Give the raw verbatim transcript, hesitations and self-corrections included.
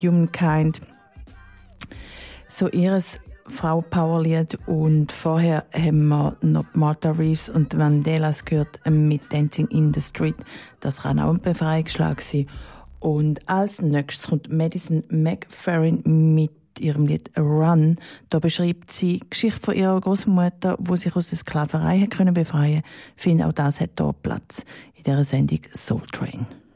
Humankind. So ihres Frau-Power-Lied. Und vorher haben wir noch Martha Reeves und Vandellas gehört mit Dancing in the Street. Das kann auch ein Befreiungsschlag sein. Und als nächstes kommt Madison McFerrin mit ihrem Lied Run. Da beschreibt sie die Geschichte von ihrer Großmutter, die sich aus der Sklaverei befreien konnte. Ich finde, auch das hat hier Platz in dieser Sendung Soul Train.